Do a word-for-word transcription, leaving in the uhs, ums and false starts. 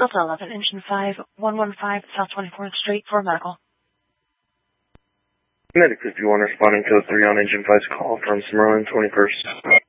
Delta eleven, Engine five, one one five, South twenty-fourth Street for medical. Medic fifty-one responding to a three on Engine five's call from Summerlin twenty-first.